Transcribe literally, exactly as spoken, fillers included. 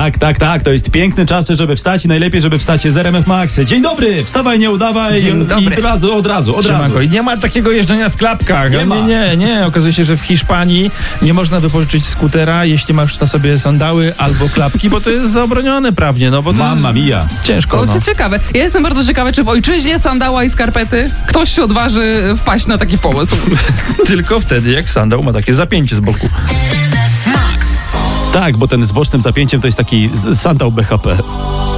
Tak, tak, tak, to jest piękny czas, żeby wstać i najlepiej, żeby wstać z R M F Max. Dzień dobry, wstawaj, nie udawaj. Dzień dobry. I od razu, od razu, od razu. I nie ma takiego jeżdżenia w klapkach. Nie Nie, ma. nie, nie, nie. Okazuje się, że w Hiszpanii nie można wypożyczyć skutera, jeśli masz na sobie sandały albo klapki, bo to jest zabronione prawnie, no bo to Mamma mia. ciężko, O, no. to ciekawe. Ja jestem bardzo ciekawa, czy w ojczyźnie sandała i skarpety ktoś się odważy wpaść na taki pomysł. Tylko wtedy, jak sandał ma takie zapięcie z boku. Tak, bo ten z bocznym zapięciem to jest taki z- sandał B H P.